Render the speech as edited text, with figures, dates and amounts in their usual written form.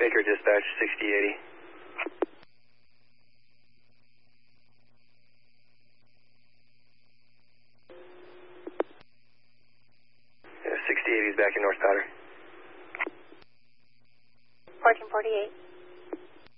Baker dispatch, 6080. Yeah, 6080 is back in North Powder. 1448.